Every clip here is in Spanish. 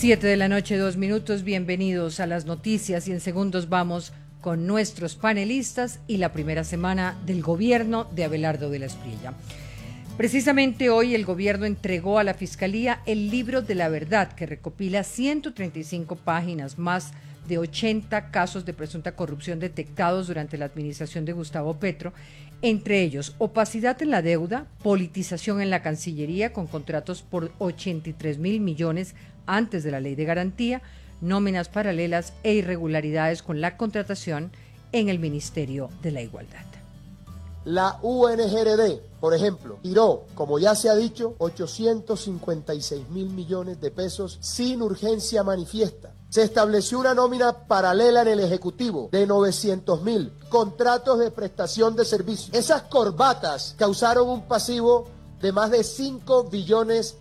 7 de la noche, 2 minutos. Bienvenidos a las noticias y en segundos vamos con nuestros panelistas y la primera semana del gobierno de Abelardo de la Espriella. Precisamente hoy el gobierno entregó a la Fiscalía el libro de la verdad, que recopila 135 páginas, más de 80 casos de presunta corrupción detectados durante la administración de Gustavo Petro, entre ellos opacidad en la deuda, politización en la Cancillería con contratos por 83.000 millones antes de la ley de garantía, nóminas paralelas e irregularidades con la contratación en el Ministerio de la Igualdad. La UNGRD, por ejemplo, tiró, como ya se ha dicho, 856.000 millones de pesos sin urgencia manifiesta. Se estableció una nómina paralela en el Ejecutivo de 900.000 contratos de prestación de servicios. Esas corbatas causaron un pasivo de más de 5 billones.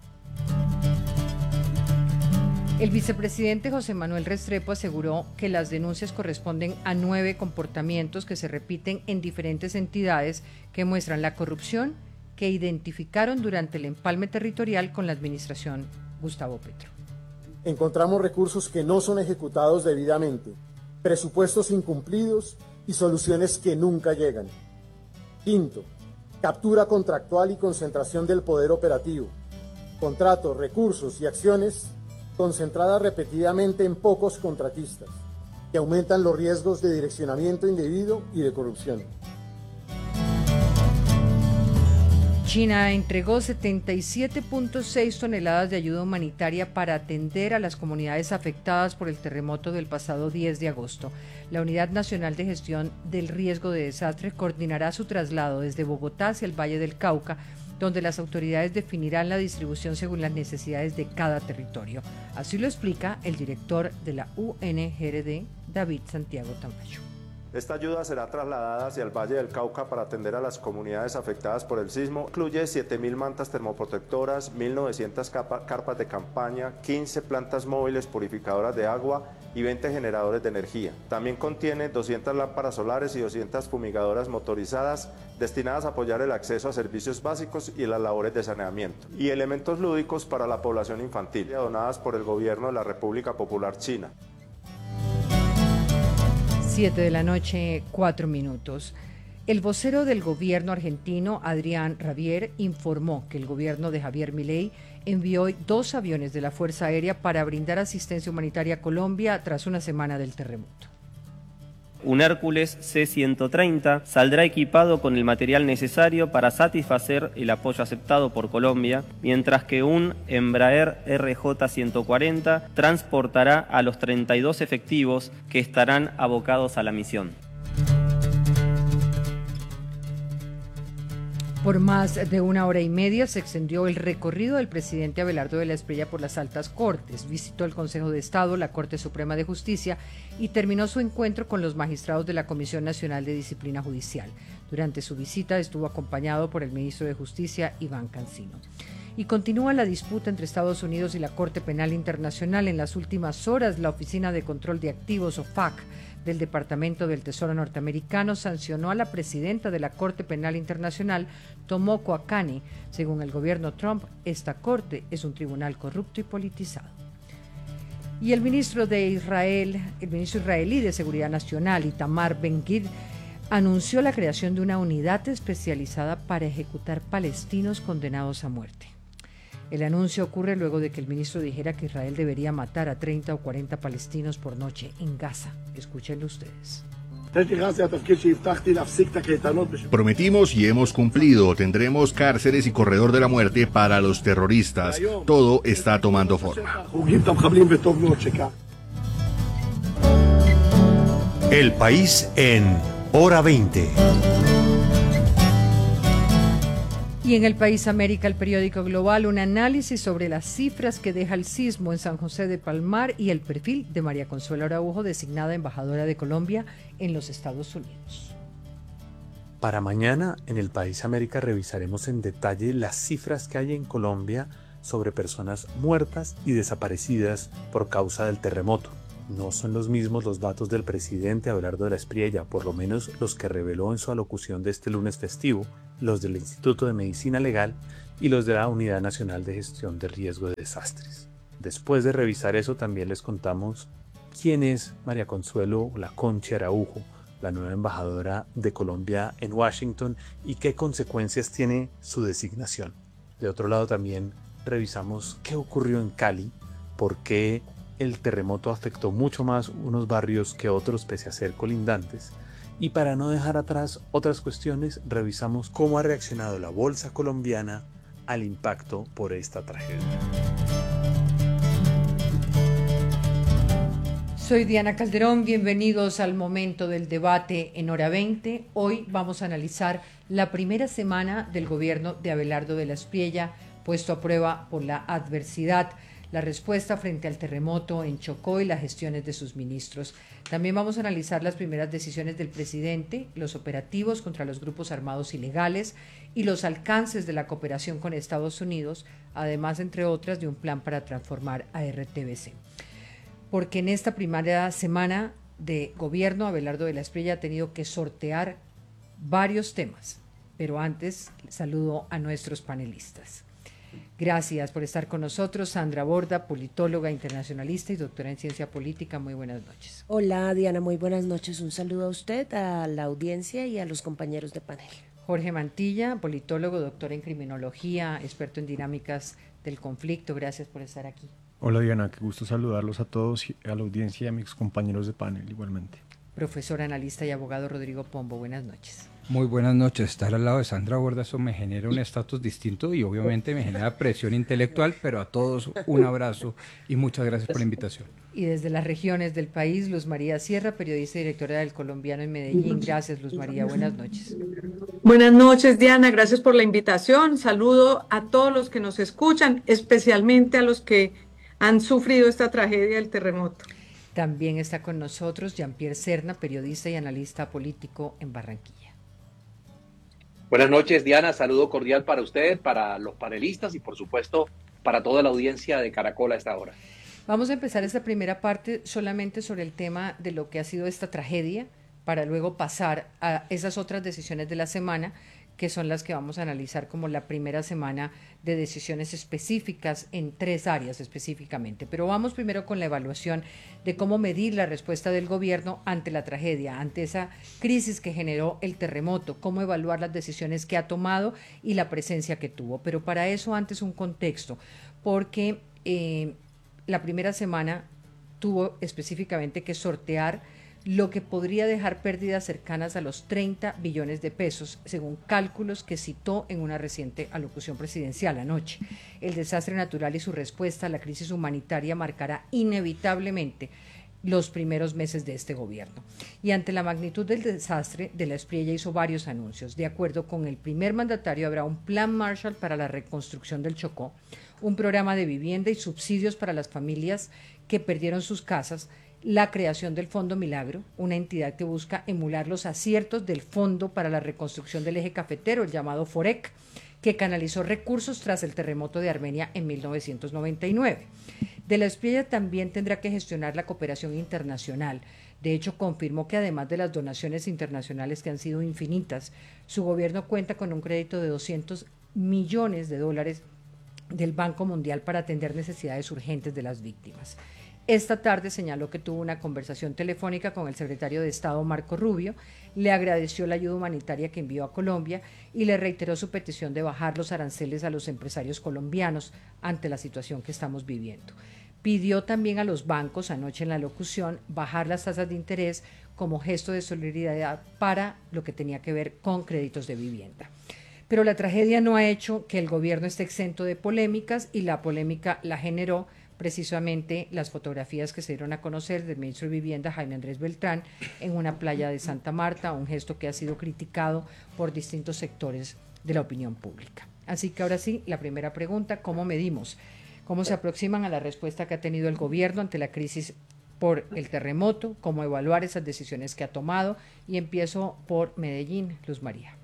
El vicepresidente José Manuel Restrepo aseguró que las denuncias corresponden a 9 comportamientos que se repiten en diferentes entidades que muestran la corrupción que identificaron durante el empalme territorial con la administración Gustavo Petro. Encontramos recursos que no son ejecutados debidamente, presupuestos incumplidos y soluciones que nunca llegan. Quinto, captura contractual y concentración del poder operativo. Contratos, recursos y acciones concentradas repetidamente en pocos contratistas, que aumentan los riesgos de direccionamiento indebido y de corrupción. China entregó 77.6 toneladas de ayuda humanitaria para atender a las comunidades afectadas por el terremoto del pasado 10 de agosto. La Unidad Nacional de Gestión del Riesgo de Desastres coordinará su traslado desde Bogotá hacia el Valle del Cauca, donde las autoridades definirán la distribución según las necesidades de cada territorio. Así lo explica el director de la UNGRD, David Santiago Tamayo. Esta ayuda será trasladada hacia el Valle del Cauca para atender a las comunidades afectadas por el sismo. Incluye 7.000 mantas termoprotectoras, 1.900 carpas de campaña, 15 plantas móviles purificadoras de agua y 20 generadores de energía. También contiene 200 lámparas solares y 200 fumigadoras motorizadas destinadas a apoyar el acceso a servicios básicos y las labores de saneamiento. Y elementos lúdicos para la población infantil, donadas por el gobierno de la República Popular China. 7 de la noche, 4 minutos. El vocero del gobierno argentino, Adrián Rabier, informó que el gobierno de Javier Milei envió hoy 2 aviones de la Fuerza Aérea para brindar asistencia humanitaria a Colombia tras una semana del terremoto. Un Hércules C-130 saldrá equipado con el material necesario para satisfacer el apoyo aceptado por Colombia, mientras que un Embraer RJ-140 transportará a los 32 efectivos que estarán abocados a la misión. Por más de 1 hora y media se extendió el recorrido del presidente Abelardo de la Espriella por las altas cortes. Visitó el Consejo de Estado, la Corte Suprema de Justicia y terminó su encuentro con los magistrados de la Comisión Nacional de Disciplina Judicial. Durante su visita estuvo acompañado por el ministro de Justicia, Iván Cancino. Y continúa la disputa entre Estados Unidos y la Corte Penal Internacional. En las últimas horas, la Oficina de Control de Activos, OFAC, del Departamento del Tesoro norteamericano sancionó a la presidenta de la Corte Penal Internacional, Tomoko Akane. Según el gobierno Trump, esta corte es un tribunal corrupto y politizado. Y el ministro israelí de Seguridad Nacional, Itamar Ben-Gvir, anunció la creación de una unidad especializada para ejecutar palestinos condenados a muerte. El anuncio ocurre luego de que el ministro dijera que Israel debería matar a 30 o 40 palestinos por noche en Gaza. Escúchenlo ustedes. Prometimos y hemos cumplido. Tendremos cárceles y corredor de la muerte para los terroristas. Todo está tomando forma. El país en Hora 20. Y en El País América, el periódico Global, un análisis sobre las cifras que deja el sismo en San José de Palmar y el perfil de María Consuelo Araujo, designada embajadora de Colombia en los Estados Unidos. Para mañana, en El País América, revisaremos en detalle las cifras que hay en Colombia sobre personas muertas y desaparecidas por causa del terremoto. No son los mismos los datos del presidente Abelardo de la Espriella, por lo menos los que reveló en su alocución de este lunes festivo, los del Instituto de Medicina Legal y los de la Unidad Nacional de Gestión de Riesgo de Desastres. Después de revisar eso, también les contamos quién es María Consuelo Laconchi Araujo, la nueva embajadora de Colombia en Washington, y qué consecuencias tiene su designación. De otro lado, también revisamos qué ocurrió en Cali, por qué el terremoto afectó mucho más unos barrios que otros pese a ser colindantes. Y para no dejar atrás otras cuestiones, revisamos cómo ha reaccionado la bolsa colombiana al impacto por esta tragedia. Soy Diana Calderón, bienvenidos al momento del debate en Hora 20. Hoy vamos a analizar la primera semana del gobierno de Abelardo de la Espriella, puesto a prueba por la adversidad, la respuesta frente al terremoto en Chocó y las gestiones de sus ministros. También vamos a analizar las primeras decisiones del presidente, los operativos contra los grupos armados ilegales y los alcances de la cooperación con Estados Unidos, además, entre otras, de un plan para transformar a RTBC. Porque en esta primera semana de gobierno, Abelardo de la Espriella ha tenido que sortear varios temas. Pero antes, saludo a nuestros panelistas. Gracias por estar con nosotros. Sandra Borda, politóloga, internacionalista y doctora en ciencia política. Muy buenas noches. Hola, Diana, muy buenas noches. Un saludo a usted, a la audiencia y a los compañeros de panel. Jorge Mantilla, politólogo, doctor en criminología, experto en dinámicas del conflicto. Gracias por estar aquí. Hola Diana, qué gusto saludarlos a todos, a la audiencia y a mis compañeros de panel igualmente. Profesor, analista y abogado Rodrigo Pombo, buenas noches. Muy buenas noches. Estar al lado de Sandra Borda, eso me genera un estatus distinto y obviamente me genera presión intelectual, pero a todos un abrazo y muchas gracias por la invitación. Y desde las regiones del país, Luz María Sierra, periodista y directora del Colombiano en Medellín. Gracias, Luz María, buenas noches. Buenas noches, Diana, gracias por la invitación. Saludo a todos los que nos escuchan, especialmente a los que han sufrido esta tragedia del terremoto. También está con nosotros Jean-Pierre Serna, periodista y analista político en Barranquilla. Buenas noches, Diana, saludo cordial para usted, para los panelistas y por supuesto para toda la audiencia de Caracol a esta hora. Vamos a empezar esta primera parte solamente sobre el tema de lo que ha sido esta tragedia, para luego pasar a esas otras decisiones de la semana, que son las que vamos a analizar como la primera semana de decisiones específicas en 3 áreas específicamente. Pero vamos primero con la evaluación de cómo medir la respuesta del gobierno ante la tragedia, ante esa crisis que generó el terremoto, cómo evaluar las decisiones que ha tomado y la presencia que tuvo. Pero para eso antes un contexto, porque la primera semana tuvo específicamente que sortear lo que podría dejar pérdidas cercanas a los 30 billones de pesos, según cálculos que citó en una reciente alocución presidencial anoche. El desastre natural y su respuesta a la crisis humanitaria marcará inevitablemente los primeros meses de este gobierno. Y ante la magnitud del desastre, de la Espriella hizo varios anuncios. De acuerdo con el primer mandatario, habrá un plan Marshall para la reconstrucción del Chocó, un programa de vivienda y subsidios para las familias que perdieron sus casas, la creación del Fondo Milagro, una entidad que busca emular los aciertos del Fondo para la Reconstrucción del Eje Cafetero, el llamado FOREC, que canalizó recursos tras el terremoto de Armenia en 1999. De la Espriella también tendrá que gestionar la cooperación internacional. De hecho, confirmó que además de las donaciones internacionales que han sido infinitas, su gobierno cuenta con un crédito de $200 millones del Banco Mundial para atender necesidades urgentes de las víctimas. Esta tarde señaló que tuvo una conversación telefónica con el secretario de Estado Marco Rubio, le agradeció la ayuda humanitaria que envió a Colombia y le reiteró su petición de bajar los aranceles a los empresarios colombianos ante la situación que estamos viviendo. Pidió también a los bancos, anoche en la locución, bajar las tasas de interés como gesto de solidaridad para lo que tenía que ver con créditos de vivienda. Pero la tragedia no ha hecho que el gobierno esté exento de polémicas y la polémica la generó precisamente las fotografías que se dieron a conocer del ministro de Vivienda, Jaime Andrés Beltrán, en una playa de Santa Marta, un gesto que ha sido criticado por distintos sectores de la opinión pública. Así que ahora sí, la primera pregunta, ¿cómo medimos? ¿Cómo se aproximan a la respuesta que ha tenido el gobierno ante la crisis por el terremoto? ¿Cómo evaluar esas decisiones que ha tomado? Y empiezo por Medellín, Luz María.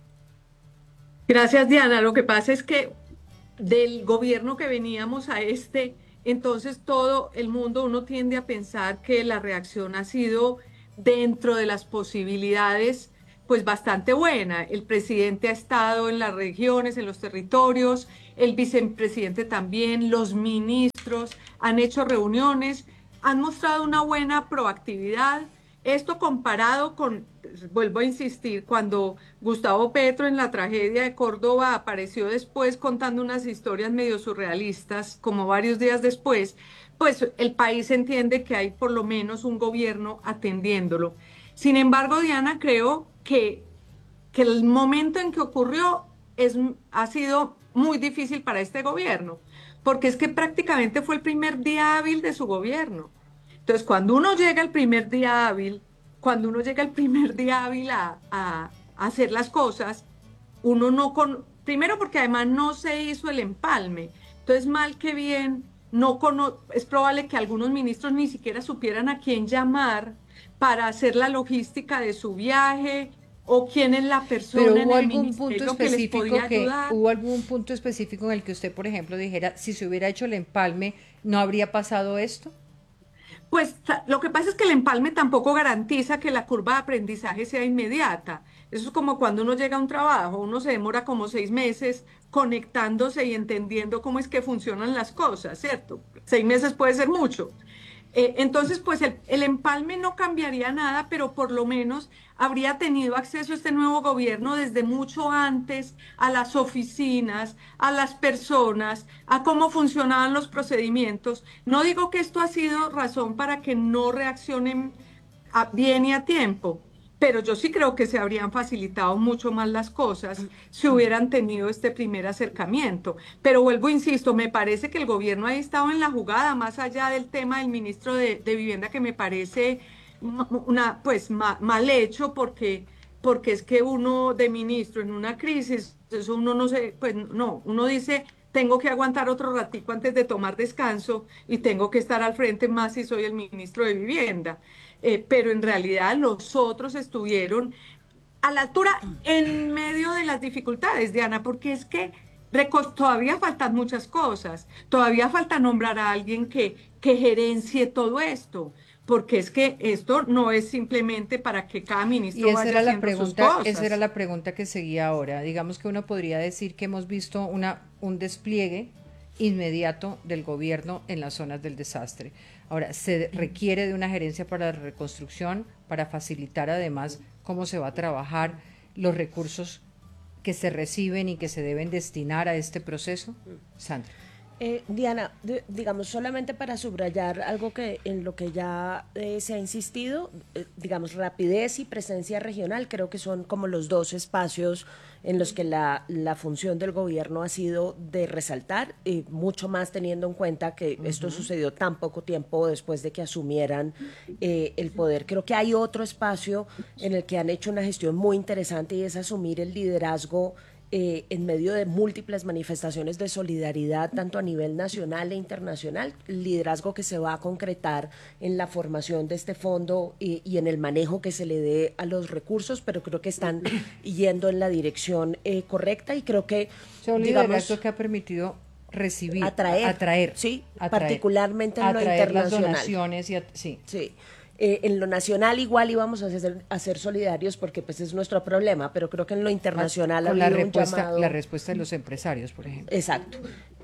Gracias, Diana. Lo que pasa es que del gobierno que veníamos a entonces todo el mundo, uno tiende a pensar que la reacción ha sido dentro de las posibilidades, pues bastante buena. El presidente ha estado en las regiones, en los territorios, el vicepresidente también, los ministros han hecho reuniones, han mostrado una buena proactividad. Esto comparado con, vuelvo a insistir, cuando Gustavo Petro en la tragedia de Córdoba apareció después contando unas historias medio surrealistas, como varios días después, pues el país entiende que hay por lo menos un gobierno atendiéndolo. Sin embargo, Diana, creo que el momento en que ocurrió ha sido muy difícil para este gobierno, porque es que prácticamente fue el primer día hábil de su gobierno. Entonces, cuando uno llega el primer día hábil a hacer las cosas, uno no primero porque además no se hizo el empalme. Entonces, mal que bien, es probable que algunos ministros ni siquiera supieran a quién llamar para hacer la logística de su viaje, o quién es la persona en el ministerio que les podía ayudar. ¿Hubo algún punto específico en el que usted, por ejemplo, dijera, si se hubiera hecho el empalme, ¿no habría pasado esto? Pues lo que pasa es que el empalme tampoco garantiza que la curva de aprendizaje sea inmediata. Eso es como cuando uno llega a un trabajo, uno se demora como 6 meses conectándose y entendiendo cómo es que funcionan las cosas, ¿cierto? 6 meses puede ser mucho. Entonces, pues el empalme no cambiaría nada, pero por lo menos habría tenido acceso a este nuevo gobierno desde mucho antes a las oficinas, a las personas, a cómo funcionaban los procedimientos. No digo que esto ha sido razón para que no reaccionen bien y a tiempo, pero yo sí creo que se habrían facilitado mucho más las cosas si hubieran tenido este primer acercamiento. Pero vuelvo, insisto, me parece que el gobierno ha estado en la jugada, más allá del tema del ministro de Vivienda, que me parece mal hecho, porque es que uno de ministro en una crisis, eso uno no se, pues no, uno dice, tengo que aguantar otro ratico antes de tomar descanso y tengo que estar al frente más si soy el ministro de Vivienda. Pero en realidad los otros estuvieron a la altura en medio de las dificultades, Diana, porque es que todavía faltan muchas cosas, todavía falta nombrar a alguien que gerencie todo esto, porque es que esto no es simplemente para que cada ministro vaya haciendo sus cosas. Esa era la pregunta que seguía ahora. Digamos que uno podría decir que hemos visto un despliegue inmediato del gobierno en las zonas del desastre. Ahora, se requiere de una gerencia para la reconstrucción, para facilitar además cómo se va a trabajar los recursos que se reciben y que se deben destinar a este proceso. Sandra. Diana, digamos, solamente para subrayar algo en lo que ya se ha insistido, digamos, rapidez y presencia regional, creo que son como los dos espacios en los que la función del gobierno ha sido de resaltar, mucho más teniendo en cuenta que esto sucedió tan poco tiempo después de que asumieran el poder. Creo que hay otro espacio en el que han hecho una gestión muy interesante y es asumir el liderazgo en medio de múltiples manifestaciones de solidaridad, tanto a nivel nacional e internacional, liderazgo que se va a concretar en la formación de este fondo y en el manejo que se le dé a los recursos, pero creo que están yendo en la dirección correcta y creo que, un liderazgo que ha permitido recibir, atraer, sí, particularmente en lo internacional. Las donaciones sí. En lo nacional igual íbamos a ser solidarios porque pues es nuestro problema, pero creo que en lo internacional con la respuesta de los empresarios, por ejemplo. Exacto.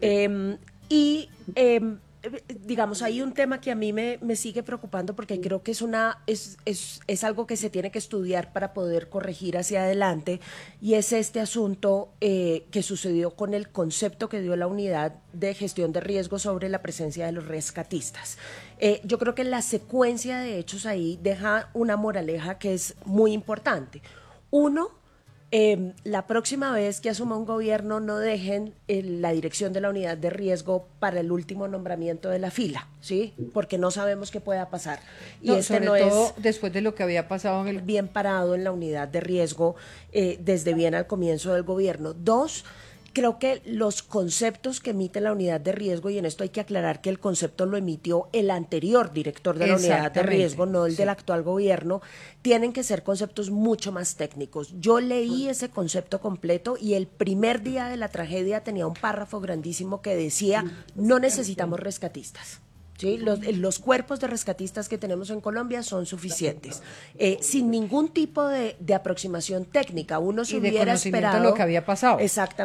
Digamos, hay un tema que a mí me sigue preocupando porque creo que es algo que se tiene que estudiar para poder corregir hacia adelante, y es este asunto que sucedió con el concepto que dio la unidad de gestión de riesgo sobre la presencia de los rescatistas. Yo creo que la secuencia de hechos ahí deja una moraleja que es muy importante. Uno, la próxima vez que asuma un gobierno no dejen la dirección de la unidad de riesgo para el último nombramiento de la fila, ¿sí? Porque no sabemos qué pueda pasar. Y sobre todo después de lo que había pasado bien parado en la unidad de riesgo desde bien al comienzo del gobierno. Dos, creo que los conceptos que emite la unidad de riesgo, y en esto hay que aclarar que el concepto lo emitió el anterior director de la unidad de riesgo, no el del actual gobierno, tienen que ser conceptos mucho más técnicos. Yo leí ese concepto completo y el primer día de la tragedia tenía un párrafo grandísimo que decía: no necesitamos rescatistas. ¿sí? Los cuerpos de rescatistas que tenemos en Colombia son suficientes. Sin ningún tipo de aproximación técnica, uno se y de hubiera conocimiento esperado de lo que había pasado. Exactamente.